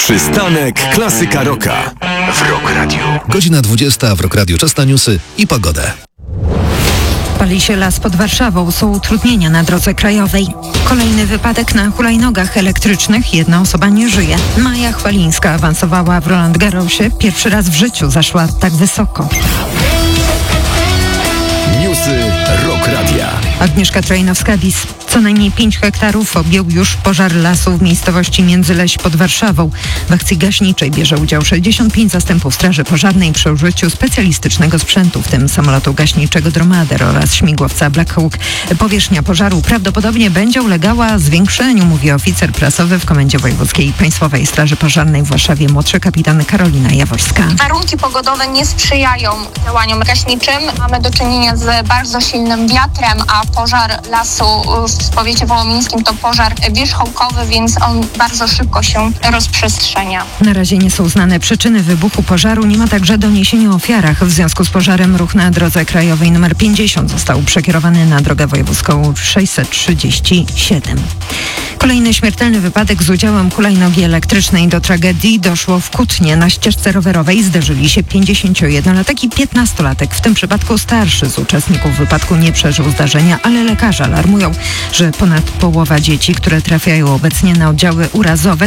Przystanek Klasyka Rocka w Rock Radio. Godzina 20 w Rock Radio. Czas na newsy i pogodę. Pali się las pod Warszawą, są utrudnienia na drodze krajowej. Kolejny wypadek na hulajnogach elektrycznych, jedna osoba nie żyje. Maja Chwalińska awansowała w Roland Garrosie, pierwszy raz w życiu zaszła tak wysoko. Newsy Rock Radia. Agnieszka Trajnowska-Bis. Co najmniej 5 hektarów objął już pożar lasu w miejscowości Międzyleś pod Warszawą. W akcji gaśniczej bierze udział 65 zastępów straży pożarnej przy użyciu specjalistycznego sprzętu, w tym samolotu gaśniczego Dromader oraz śmigłowca Black Hawk. Powierzchnia pożaru prawdopodobnie będzie ulegała zwiększeniu, mówi oficer prasowy w Komendzie Wojewódzkiej Państwowej Straży Pożarnej w Warszawie, młodszy kapitan Karolina Jaworska. Warunki pogodowe nie sprzyjają działaniom gaśniczym. Mamy do czynienia z bardzo silnym wiatrem, a pożar lasu w powiecie wołomińskim to pożar wierzchołkowy, więc on bardzo szybko się rozprzestrzenia. Na razie nie są znane przyczyny wybuchu pożaru, nie ma także doniesień o ofiarach. W związku z pożarem ruch na drodze krajowej nr 50 został przekierowany na drogę wojewódzką 637. Kolejny śmiertelny wypadek z udziałem hulajnogi elektrycznej. Do tragedii doszło w Kutnie. Na ścieżce rowerowej zderzyli się 51-latek i 15-latek. W tym przypadku starszy z uczestników wypadku nie przeżył zdarzenia, ale lekarze alarmują, że ponad połowa dzieci, które trafiają obecnie na oddziały urazowe,